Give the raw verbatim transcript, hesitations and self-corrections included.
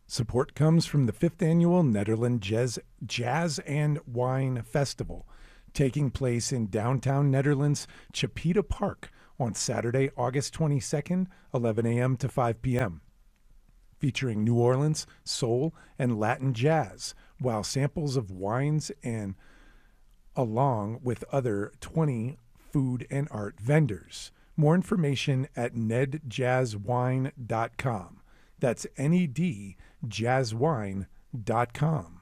Support comes from the fifth Annual Netherlands Jazz, Jazz and Wine Festival, taking place in downtown Netherlands, Chapita Park, on Saturday, August twenty-second, eleven a.m. to five p.m., featuring New Orleans, soul, and Latin jazz, while samples of wines and along with other twenty food and art vendors. More information at ned jazz wine dot com. That's N E D jazz wine dot com.